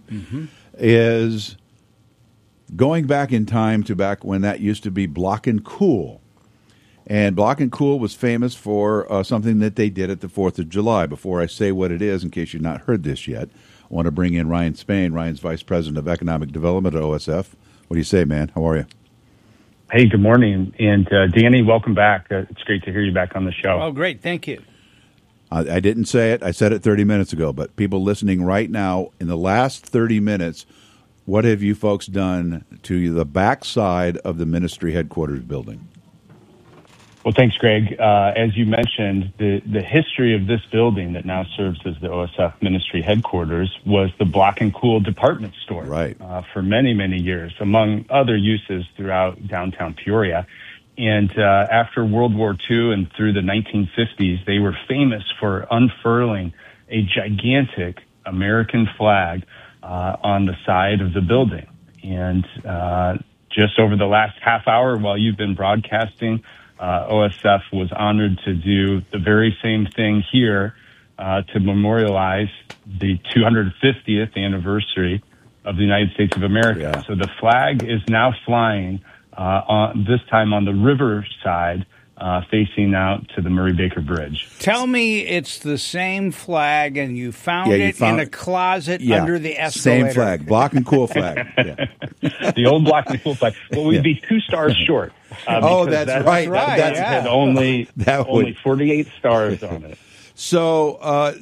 S1: is going back in time to back when that used to be Block and Cool. And Block and Cool was famous for something that they did at the 4th of July. Before I say what it is, in case you've not heard this yet, I want to bring in Ryan Spain. Ryan's Vice President of Economic Development at OSF. What do you say, man? How are you?
S7: Hey, good morning. And Danny, welcome back. It's great to hear you back on the show.
S2: Oh, great. Thank you.
S1: I didn't say it. I said it 30 minutes ago. But people listening right now, in the last 30 minutes, what have you folks done to the backside of the ministry headquarters building?
S7: Well, thanks, Greg. As you mentioned, the history of this building that now serves as the OSF Ministry Headquarters was the Block and Cool department store for many, many years, among other uses throughout downtown Peoria. And after World War II and through the 1950s, they were famous for unfurling a gigantic American flag on the side of the building. And just over the last half hour while you've been broadcasting, OSF was honored to do the very same thing here to memorialize the 250th anniversary of the United States of America. Yeah. So the flag is now flying this time on the river side, facing out to the Murray-Baker Bridge.
S2: Tell me it's the same flag and you found it in a closet under the escalator.
S1: Same flag, Block and Cool flag.
S7: The old Block and Cool flag. Well, we'd be 2 stars short.
S1: That's right.
S7: That had only 48 stars on it.
S1: So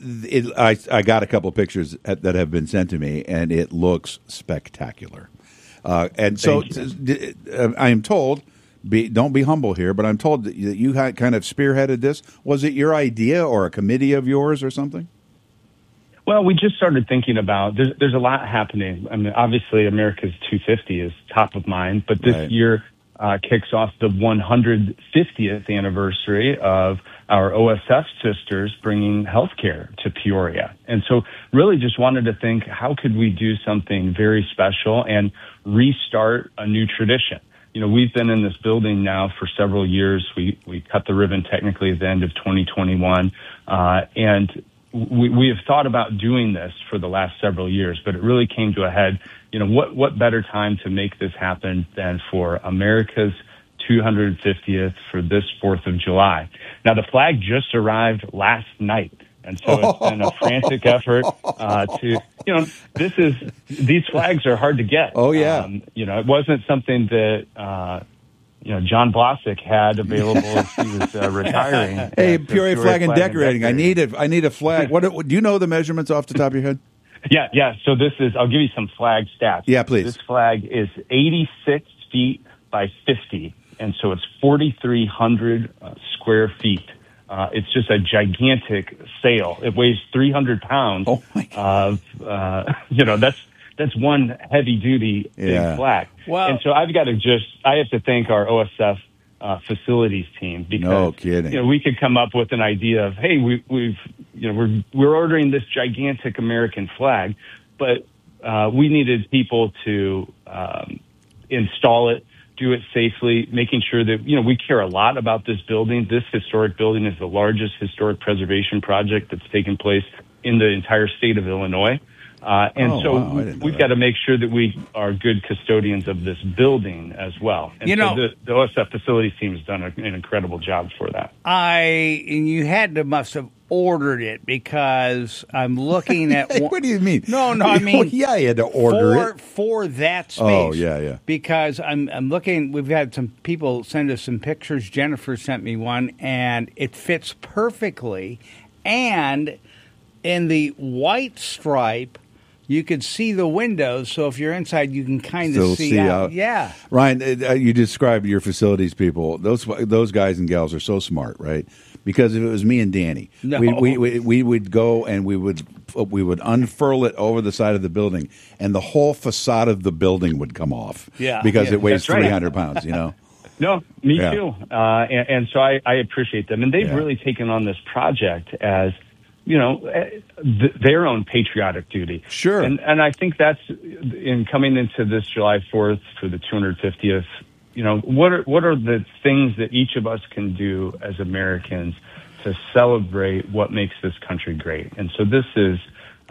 S1: I got a couple of pictures that have been sent to me, and it looks spectacular. And so I am told, don't be humble here, but I'm told that you kind of spearheaded this. Was it your idea or a committee of yours or something?
S7: Well, we just started thinking about, there's a lot happening. I mean, obviously America's 250 is top of mind, but this year kicks off the 150th anniversary of our OSF sisters bringing healthcare to Peoria. And so really just wanted to think, how could we do something very special and restart a new tradition? You know, we've been in this building now for several years. We cut the ribbon technically at the end of 2021. And we have thought about doing this for the last several years, but it really came to a head. You know, what better time to make this happen than for America's 250th for this 4th of July. Now, the flag just arrived last night. And so it's been a frantic effort these flags are hard to get.
S1: Oh, yeah.
S7: It wasn't something that, John Blasick had available as he was retiring.
S1: Hey, Peoria Flag and Decorating. I need a flag. Do you know the measurements off the top of your head?
S7: Yeah. So I'll give you some flag stats.
S1: Yeah, please.
S7: This flag is 86 feet by 50, and so it's 4,300 square feet. It's just a gigantic sail. It weighs 300 pounds.
S1: Oh my God.
S7: That's one heavy duty big flag. Wow. And so I have to thank our OSF facilities team because
S1: no kidding.
S7: We could come up with an idea of, hey, we're ordering this gigantic American flag, but we needed people to install it, do it safely, making sure that, we care a lot about this building. This historic building is the largest historic preservation project that's taken place in the entire state of Illinois. We've got to make sure that we are good custodians of this building as well. And the OSF facilities team has done an incredible job for that.
S2: You must have ordered it, because I'm looking at...
S1: What do you mean?
S2: No, I mean...
S1: you had to order it.
S2: For that space.
S1: Oh, yeah.
S2: Because I'm looking... We've had some people send us some pictures. Jennifer sent me one, and it fits perfectly. And in the white stripe, you could see the windows, so if you're inside, you can kind of see out. Yeah.
S1: Ryan, you described your facilities people. Those guys and gals are so smart, right? Because if it was me and Danny, we would go and we would unfurl it over the side of the building, and the whole facade of the building would come off.
S2: Yeah.
S1: Because it weighs 300 pounds, you know?
S7: No, me too. And so I appreciate them. And they've really taken on this project as, their own patriotic duty.
S1: Sure.
S7: And I think that's, in coming into this July 4th for the 250th, what are the things that each of us can do as Americans to celebrate what makes this country great? And so this is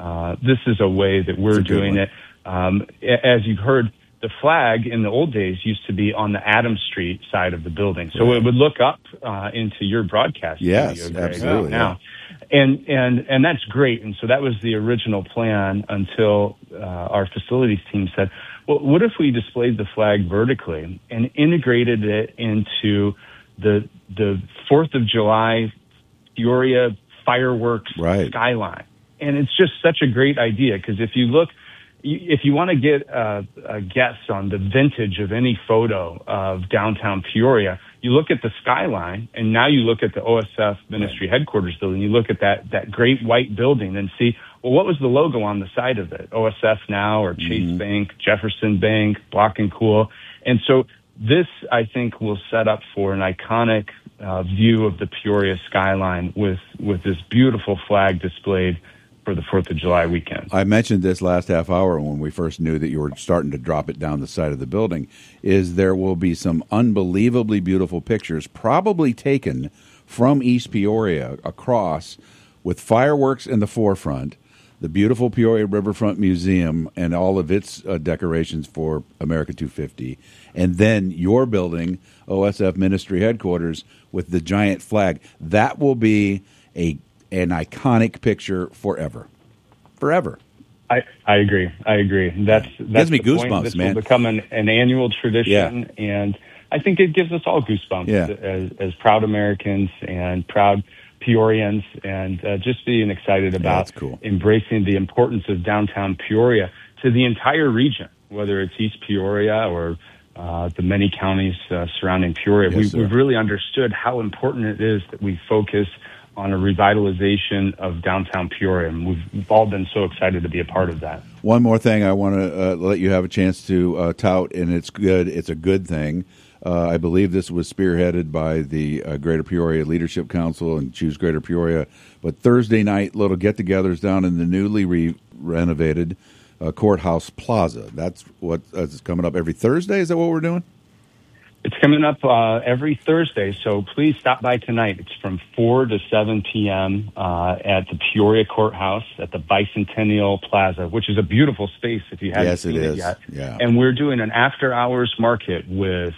S7: a way that we're doing it. As you've heard, the flag in the old days used to be on the Adams Street side of the building, so it would look up into your broadcast studio, Greg,
S1: absolutely.
S7: now. And that's great. And so that was the original plan until our facilities team said, well, what if we displayed the flag vertically and integrated it into the 4th of July Peoria fireworks skyline? And it's just such a great idea, because if you want to get a guess on the vintage of any photo of downtown Peoria, you look at the skyline, and now you look at the OSF Ministry Headquarters building. You look at that great white building and see, well, what was the logo on the side of it? OSF Now, or Chase Bank, Jefferson Bank, Block and Cool. And so this, I think, will set up for an iconic view of the Peoria skyline with this beautiful flag displayed for the 4th of July weekend.
S1: I mentioned this last half hour when we first knew that you were starting to drop it down the side of the building, is there will be some unbelievably beautiful pictures probably taken from East Peoria across, with fireworks in the forefront, the beautiful Peoria Riverfront Museum and all of its decorations for America 250, and then your building, OSF Ministry Headquarters, with the giant flag. That will be an iconic picture forever.
S7: I agree. That's
S1: gives me goosebumps,
S7: point. This
S1: man.
S7: will become an annual tradition, and I think it gives us all goosebumps as proud Americans and proud Peorians, and just being excited about embracing the importance of downtown Peoria to the entire region, whether it's East Peoria or the many counties surrounding Peoria. We've really understood how important it is that we focus on a revitalization of downtown Peoria, and we've all been so excited to be a part of that.
S1: One more thing I want to let you have a chance to tout, and it's good. It's a good thing. I believe this was spearheaded by the Greater Peoria Leadership Council and Choose Greater Peoria. But Thursday night, little get-togethers down in the newly renovated Courthouse Plaza. That's what is coming up every Thursday? Is that what we're doing?
S7: It's coming up every Thursday, so please stop by tonight. It's from 4 to 7 p.m. At the Peoria Courthouse at the Bicentennial Plaza, which is a beautiful space if you haven't seen it yet.
S1: Yeah.
S7: And we're doing an after-hours market with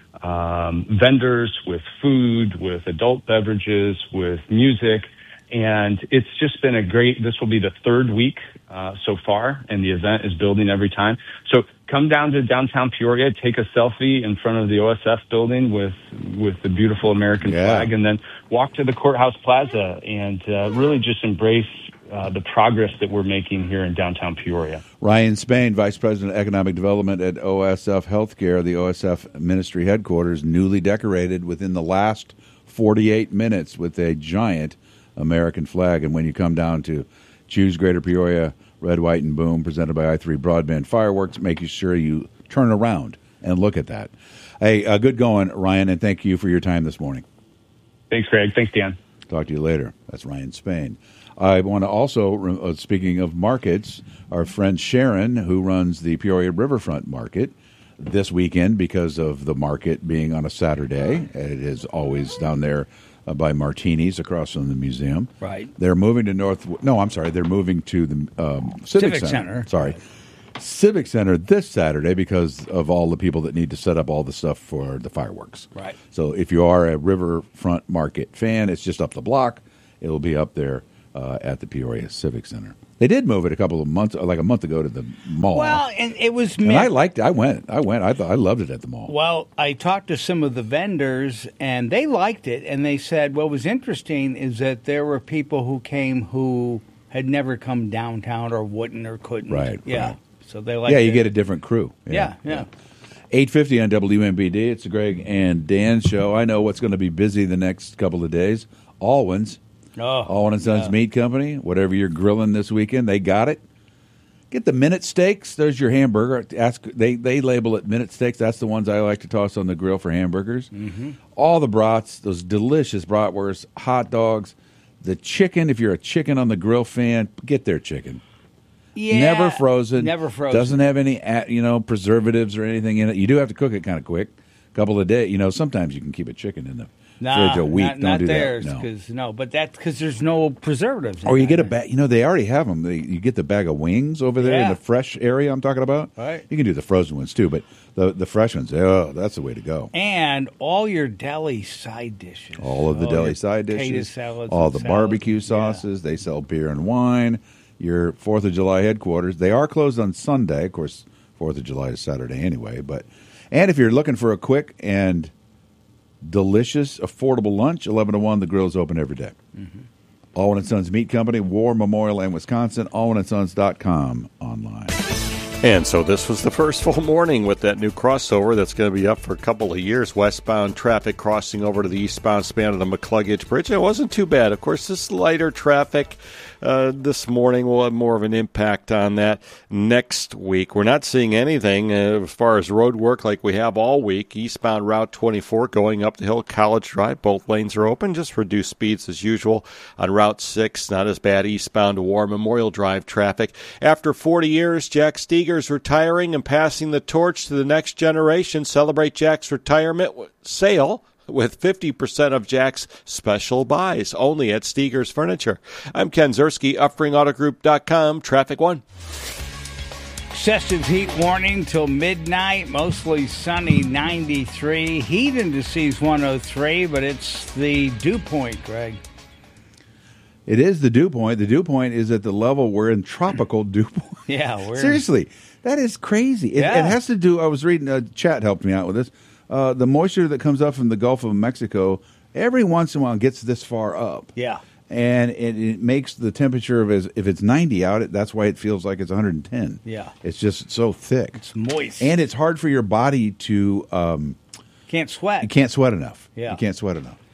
S7: vendors, with food, with adult beverages, with music. And it's just been this will be the third week so far, and the event is building every time. So come down to downtown Peoria, take a selfie in front of the OSF building with the beautiful American flag, and then walk to the Courthouse Plaza and really just embrace the progress that we're making here in downtown Peoria.
S1: Ryan Spain, Vice President of Economic Development at OSF Healthcare, the OSF Ministry Headquarters, newly decorated within the last 48 minutes with a giant American flag. And when you come down to Choose Greater Peoria, Red, White, and Boom, presented by i3 Broadband Fireworks, make sure you turn around and look at that. Hey, good going, Ryan, and thank you for your time this morning.
S7: Thanks, Greg. Thanks, Dan.
S1: Talk to you later. That's Ryan Spain. I want to also, speaking of markets, our friend Sharon, who runs the Peoria Riverfront Market, this weekend, because of the market being on a Saturday, it is always down there by Martini's across from the museum.
S2: Right.
S1: They're moving to they're moving to the Civic Center. Sorry.
S2: Right.
S1: Civic Center this Saturday because of all the people that need to set up all the stuff for the fireworks.
S2: Right.
S1: So if you are a Riverfront Market fan, it's just up the block. It'll be up there at the Peoria Civic Center. They did move it a month ago to the mall.
S2: Well, and it was...
S1: And I liked it. I went. I loved it at the mall.
S2: Well, I talked to some of the vendors, and they liked it, and they said what was interesting is that there were people who came who had never come downtown or wouldn't or couldn't.
S1: Right.
S2: Yeah.
S1: Right.
S2: So they liked
S1: you get a different crew.
S2: Yeah.
S1: 8:50 on WMBD. It's the Greg and Dan show. I know what's going to be busy the next couple of days. Alwyn's. Alwyn & Sons Meat Company. Whatever you're grilling this weekend, they got it. Get the minute steaks. There's your hamburger. They label it minute steaks. That's the ones I like to toss on the grill for hamburgers.
S2: Mm-hmm.
S1: All the brats, those delicious bratwursts, hot dogs, the chicken. If you're a chicken on the grill fan, get their chicken.
S2: Yeah,
S1: never frozen.
S2: Never frozen.
S1: Doesn't have any preservatives or anything in it. You do have to cook it kind of quick. A couple of days. Sometimes you can keep a chicken in the fridge a week.
S2: Not
S1: do
S2: theirs,
S1: that.
S2: but that's because there's no preservatives.
S1: Or you get a bag. They already have them. You get the bag of wings over there in the fresh area I'm talking about.
S2: Right.
S1: You can do the frozen ones too, but the fresh ones, that's the way to go.
S2: And all your deli side dishes.
S1: All of the deli side dishes.
S2: Salads
S1: all the barbecue sauces. They sell beer and wine. Your 4th of July headquarters. They are closed on Sunday. Of course, 4th of July is Saturday anyway. And if you're looking for a quick and delicious, affordable lunch, 11 to 1, the grill's open every day.
S2: Mm-hmm.
S1: Alwyn & Sons Meat Company, War Memorial Land, Wisconsin, alwynandsons.com online.
S3: And so this was the first full morning with that new crossover that's going to be up for a couple of years. Westbound traffic crossing over to the eastbound span of the McCluggage Bridge. It wasn't too bad. Of course, this lighter traffic this morning will have more of an impact on that next week. We're not seeing anything as far as road work like we have all week. Eastbound Route 24 going up the hill, College Drive. Both lanes are open. Just reduced speeds as usual. On Route 6, not as bad. Eastbound War Memorial Drive traffic. After 40 years, Jack Steger's retiring and passing the torch to the next generation. Celebrate Jack's retirement sale with 50% of Jack's special buys only at Steger's Furniture. I'm Ken Zerski, UpspringAutoGroup.com, Traffic One.
S2: Excessive heat warning till midnight, mostly sunny, 93. Heat indices 103, but it's the dew point, Greg.
S1: It is the dew point. The dew point is at the level we're in tropical dew point.
S2: Yeah,
S1: seriously, that is crazy. It has to do. I was reading. Chat helped me out with this. The moisture that comes up from the Gulf of Mexico every once in a while gets this far up.
S2: Yeah,
S1: and it makes the temperature of if it's 90 out, that's why it feels like it's 110.
S2: Yeah,
S1: it's just so thick.
S2: It's moist,
S1: and it's hard for your body to.
S2: Can't sweat.
S1: You can't sweat enough.
S2: Yeah,
S1: you can't sweat enough.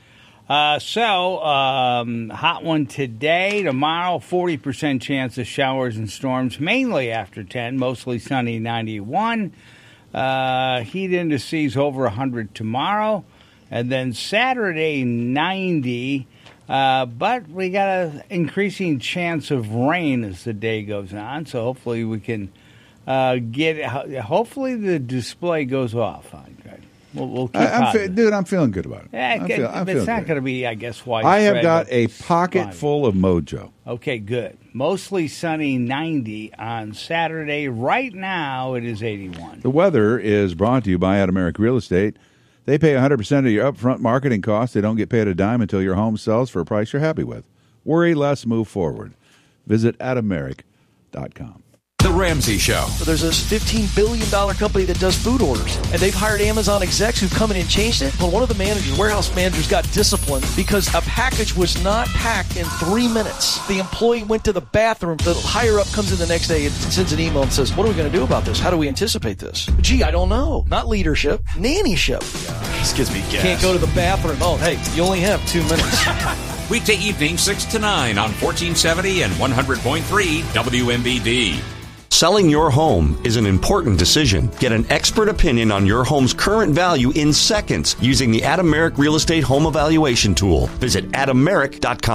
S2: Hot one today. Tomorrow, 40% chance of showers and storms, mainly after 10. Mostly sunny, 91. Heat indices over 100 tomorrow. And then Saturday, 90. But we got an increasing chance of rain as the day goes on. So hopefully we can hopefully the display goes off. We'll keep
S1: I'm feeling good about it.
S2: It's not going to be, I guess, widespread.
S1: I have got a pocket full of mojo.
S2: Okay, good. Mostly sunny, 90 on Saturday. Right now, it is 81.
S1: The weather is brought to you by Adameric Real Estate. They pay 100% of your upfront marketing costs. They don't get paid a dime until your home sells for a price you're happy with. Worry less, move forward. Visit adameric.com.
S8: The Ramsey Show.
S10: There's this $15 billion company that does food orders, and they've hired Amazon execs who've come in and changed it. Well, one of the warehouse managers got disciplined because a package was not packed in 3 minutes. The employee went to the bathroom. The higher-up comes in the next day and sends an email and says, what are we going to do about this? How do we anticipate this? Gee, I don't know. Not leadership, nannyship.
S8: This gives me gas.
S10: Can't go to the bathroom. Oh, hey, you only have 2 minutes.
S8: Weekday evening, 6 to 9 on 1470 and 100.3 WMBD.
S4: Selling your home is an important decision. Get an expert opinion on your home's current value in seconds using the Adameric Real Estate Home Evaluation Tool. Visit adameric.com.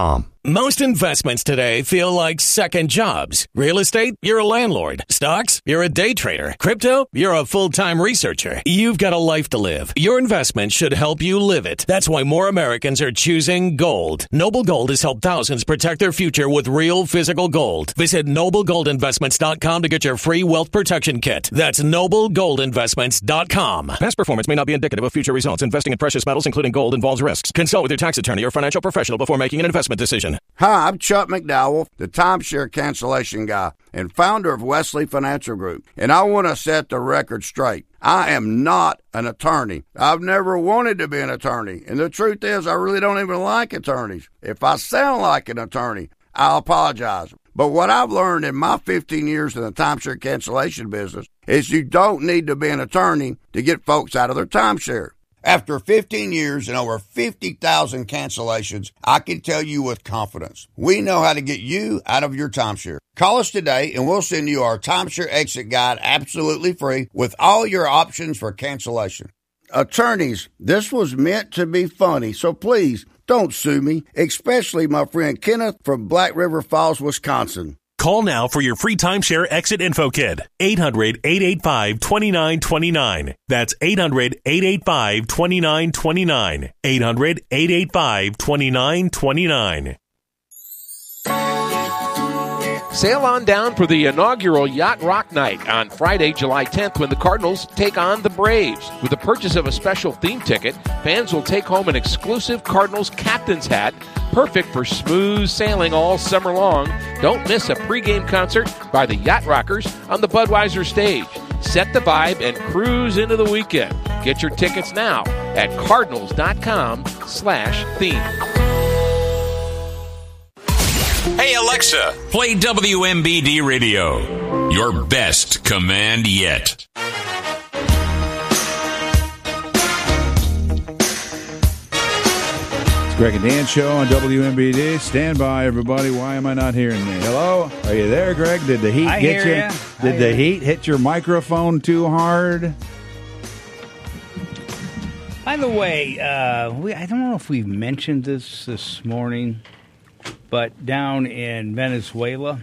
S11: Most investments today feel like second jobs. Real estate, you're a landlord. Stocks, you're a day trader. Crypto, you're a full-time researcher. You've got a life to live. Your investment should help you live it. That's why more Americans are choosing gold. Noble Gold has helped thousands protect their future with real physical gold. Visit NobleGoldInvestments.com to get your free wealth protection kit. That's NobleGoldInvestments.com. Past performance may not be indicative of future results. Investing in precious metals, including gold, involves risks. Consult with your tax attorney or financial professional before making an investment decision.
S12: Hi, I'm Chuck McDowell, the timeshare cancellation guy and founder of Wesley Financial Group, and I want to set the record straight. I am not an attorney. I've never wanted to be an attorney, and the truth is I really don't even like attorneys. If I sound like an attorney, I'll apologize. But what I've learned in my 15 years in the timeshare cancellation business is you don't need to be an attorney to get folks out of their timeshare. After 15 years and over 50,000 cancellations, I can tell you with confidence, we know how to get you out of your timeshare. Call us today and we'll send you our timeshare exit guide absolutely free with all your options for cancellation. Attorneys, this was meant to be funny, so please don't sue me, especially my friend Kenneth from Black River Falls, Wisconsin.
S13: Call now for your free timeshare exit info kit. 800-885-2929. That's 800-885-2929. 800-885-2929.
S14: Sail on down for the inaugural Yacht Rock Night on Friday, July 10th, when the Cardinals take on the Braves. With the purchase of a special theme ticket, fans will take home an exclusive Cardinals captain's hat, perfect for smooth sailing all summer long. Don't miss a pregame concert by the Yacht Rockers on the Budweiser stage. Set the vibe and cruise into the weekend. Get your tickets now at cardinals.com/theme.
S8: Hey Alexa, play WMBD Radio. Your best command yet.
S1: It's Greg and Dan show on WMBD. Stand by, everybody. Why am I not hearing me? Hello? Are you there, Greg? Did the heat get you? Did the heat hit your microphone too hard?
S2: By the way, I don't know if we've mentioned this morning, but down in Venezuela,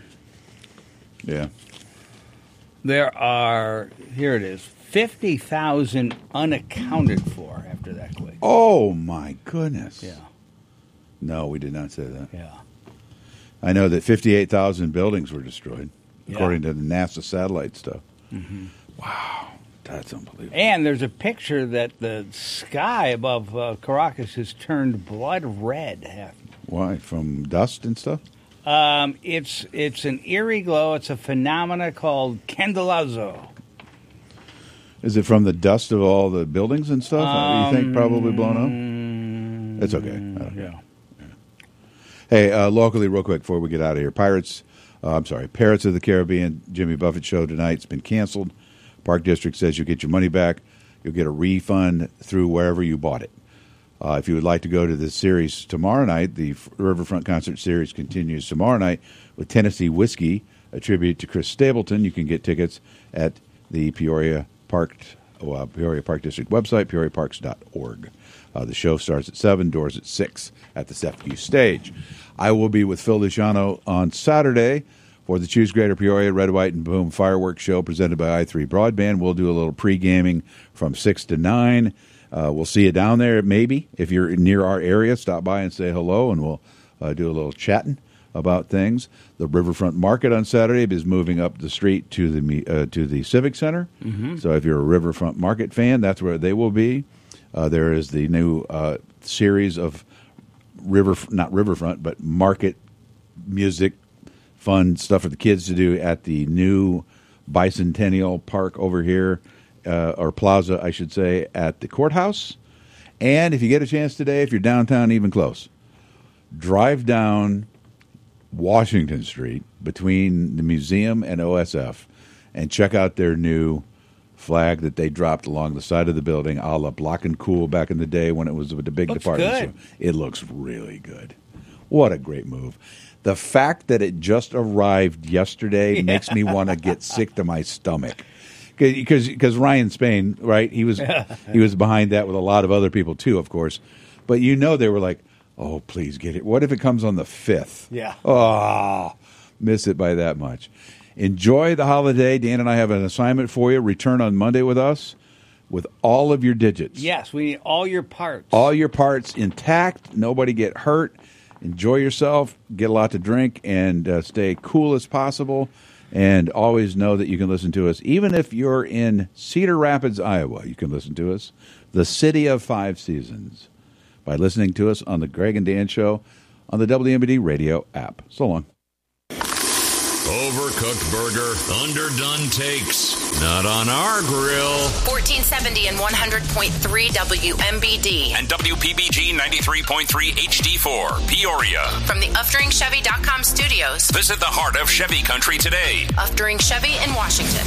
S2: there are, here it is, 50,000 unaccounted for after that quake.
S1: Oh, my goodness.
S2: Yeah.
S1: No, we did not say that.
S2: Yeah.
S1: I know that 58,000 buildings were destroyed, according to the NASA satellite stuff.
S2: Mm-hmm.
S1: Wow. That's unbelievable.
S2: And there's a picture that the sky above Caracas has turned blood red.
S1: Why? From dust and stuff?
S2: It's an eerie glow. It's a phenomena called candelazo.
S1: Is it from the dust of all the buildings and stuff? You think probably blown up? It's okay.
S2: Yeah.
S1: Hey, locally, real quick before we get out of here, Pirates of the Caribbean, Jimmy Buffett show tonight's been canceled. Park District says you'll get your money back. You'll get a refund through wherever you bought it. If you would like to go to the series tomorrow night, the Riverfront Concert Series continues tomorrow night with Tennessee Whiskey, a tribute to Chris Stapleton. You can get tickets at the Peoria Park District website, peoriaparks.org. The show starts at 7, doors at 6 at the SEFCU stage. I will be with Phil DeShano on Saturday for the Choose Greater Peoria Red, White, and Boom fireworks show presented by I3 Broadband. We'll do a little pre-gaming from 6 to 9. We'll see you down there, maybe. If you're near our area, stop by and say hello, and we'll do a little chatting about things. The Riverfront Market on Saturday is moving up the street to the Civic Center. Mm-hmm. So if you're a Riverfront Market fan, that's where they will be. There is the new series of not Riverfront, but market music, fun stuff for the kids to do at the new Bicentennial Park over here. Or plaza, I should say, at the courthouse. And if you get a chance today, if you're downtown, even close, drive down Washington Street between the museum and OSF and check out their new flag that they dropped along the side of the building, a la Block and Cool back in the day when it was with the big department store. It looks really good. What a great move. The fact that it just arrived yesterday makes me want to get sick to my stomach. Because Ryan Spain, right? He was behind that with a lot of other people too, of course. But they were like, Oh, please get it. What if it comes on the 5th?
S2: Yeah.
S1: Oh, miss it by that much. Enjoy the holiday. Dan and I have an assignment for you. Return on Monday with us with all of your digits.
S2: Yes, we need all your parts.
S1: All your parts intact. Nobody get hurt. Enjoy yourself. Get a lot to drink and stay cool as possible. And always know that you can listen to us. Even if you're in Cedar Rapids, Iowa, you can listen to us. The City of Five Seasons. By listening to us on the Greg and Dan Show on the WMBD radio app. So long.
S8: Overcooked burger, underdone takes. Not on our grill.
S15: 1470 and 100.3 WMBD.
S8: And WPBG 93.3 HD4, Peoria.
S15: From the UfteringChevy.com studios.
S8: Visit the heart of Chevy country today.
S15: Uftering Chevy in Washington.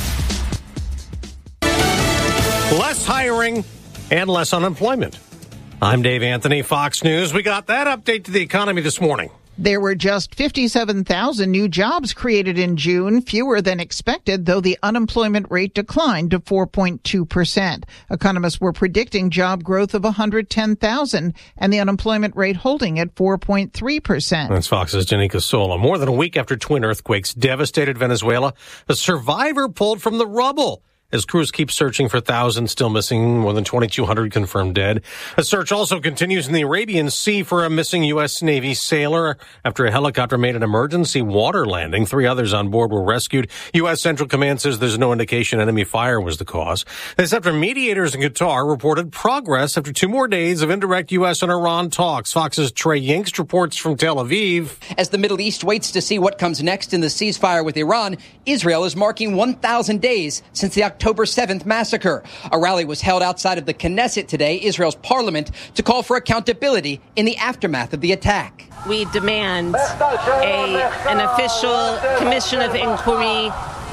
S16: Less hiring and less unemployment. I'm Dave Anthony, Fox News. We got that update to the economy this morning.
S17: There were just 57,000 new jobs created in June, fewer than expected, though the unemployment rate declined to 4.2%. Economists were predicting job growth of 110,000 and the unemployment rate holding at 4.3%.
S16: That's Fox's Janika Sola. More than a week after twin earthquakes devastated Venezuela, a survivor pulled from the rubble. As crews keep searching for thousands still missing, more than 2,200 confirmed dead. A search also continues in the Arabian Sea for a missing U.S. Navy sailor after a helicopter made an emergency water landing. 3 others on board were rescued. U.S. Central Command says there's no indication enemy fire was the cause. This after mediators in Qatar reported progress after 2 more days of indirect U.S. and Iran talks. Fox's Trey Yingst reports from Tel Aviv.
S18: As the Middle East waits to see what comes next in the ceasefire with Iran, Israel is marking 1,000 days since the October 7th massacre. A rally was held outside of the Knesset today, Israel's parliament, to call for accountability in the aftermath of the attack.
S19: We demand an official commission of inquiry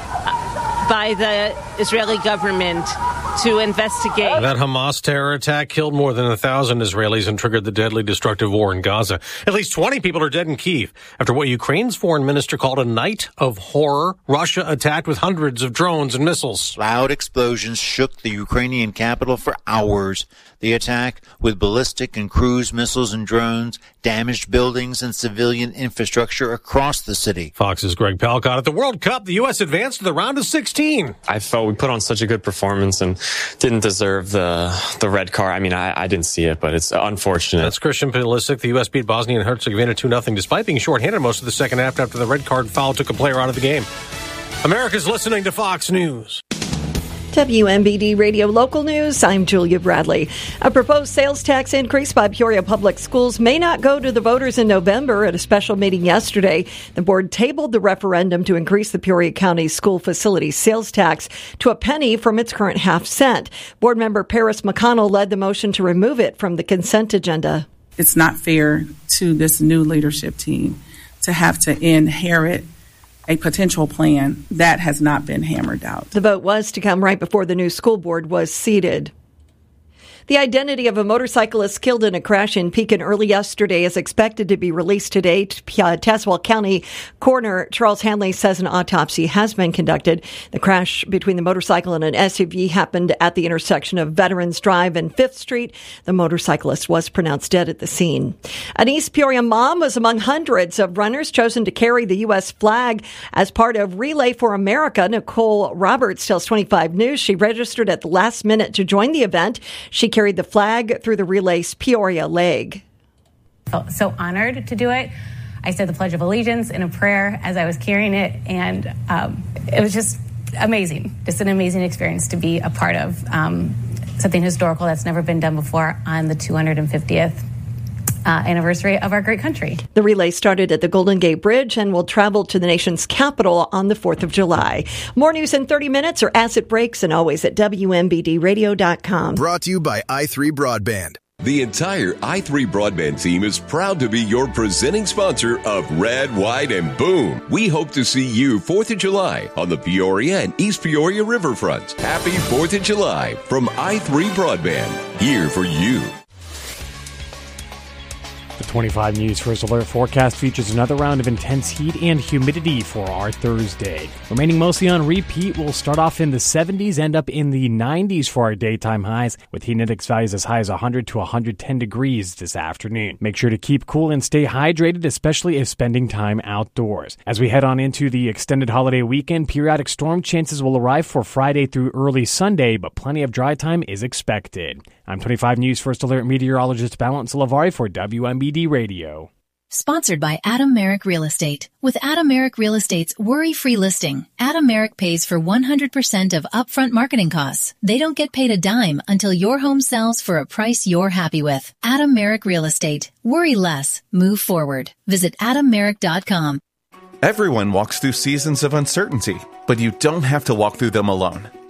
S19: by the Israeli government to investigate.
S16: That Hamas terror attack killed more than 1,000 Israelis and triggered the deadly destructive war in Gaza. At least 20 people are dead in Kyiv after what Ukraine's foreign minister called a night of horror. Russia attacked with hundreds of drones and missiles.
S20: Loud explosions shook the Ukrainian capital for hours. The attack, with ballistic and cruise missiles and drones, damaged buildings and civilian infrastructure across the city.
S16: Fox's Greg Palcott. At the World Cup, the U.S. advanced to the round of 16.
S21: I felt we put on such a good performance and didn't deserve the red card. I mean, I didn't see it, but it's unfortunate.
S16: That's Christian Pulisic. The U.S. beat Bosnia and Herzegovina 2-0 despite being shorthanded most of the second half after the red card foul took a player out of the game. America's listening to Fox News.
S22: WMBD Radio Local News, I'm Julia Bradley. A proposed sales tax increase by Peoria Public Schools may not go to the voters in November. At a special meeting yesterday, the board tabled the referendum to increase the Peoria County school facility sales tax to a penny from its current half-cent. Board member Paris McConnell led the motion to remove it from the consent agenda.
S29: It's not fair to this new leadership team to have to inherit a potential plan that has not been hammered out.
S22: The vote was to come right before the new school board was seated. The identity of a motorcyclist killed in a crash in Pekin early yesterday is expected to be released today. Tazewell County Coroner Charles Hanley says an autopsy has been conducted. The crash between the motorcycle and an SUV happened at the intersection of Veterans Drive and 5th Street. The motorcyclist was pronounced dead at the scene. An East Peoria mom was among hundreds of runners chosen to carry the U.S. flag as part of Relay for America. Nicole Roberts tells 25 News she registered at the last minute to join the event. She carried the flag through the relay's Peoria leg.
S30: So honored to do it. I said the Pledge of Allegiance in a prayer as I was carrying it, and it was just amazing. Just an amazing experience to be a part of something historical that's never been done before on the 250th anniversary of our great country.
S22: The relay started at the Golden Gate Bridge and will travel to the nation's capital on the 4th of July. More news in 30 minutes or as it breaks, and always at WMBDradio.com.
S31: Brought to you by i3 Broadband.
S32: The entire i3 Broadband team is proud to be your presenting sponsor of Red, White, and Boom. We hope to see you 4th of July on the Peoria and East Peoria riverfronts. Happy 4th of July from i3 Broadband. Here for you.
S16: The
S3: 25 News First Alert forecast features another round of intense heat and humidity for our Thursday. Remaining mostly on repeat, we'll start off in the 70s, end up in the 90s for our daytime highs, with heat index values as high as 100 to 110 degrees this afternoon. Make sure to keep cool and stay hydrated, especially if spending time outdoors. As we head on into the extended holiday weekend, periodic storm chances will arrive for Friday through early Sunday, but plenty of dry time is expected. I'm 25 News First Alert meteorologist Balance Lavari for WMBD Radio.
S5: Sponsored by Adam Merrick Real Estate. With Adam Merrick Real Estate's worry-free listing, Adam Merrick pays for 100% of upfront marketing costs. They don't get paid a dime until your home sells for a price you're happy with. Adam Merrick Real Estate. Worry less. Move forward. Visit AdamMerrick.com.
S6: Everyone walks through seasons of uncertainty, but you don't have to walk through them alone.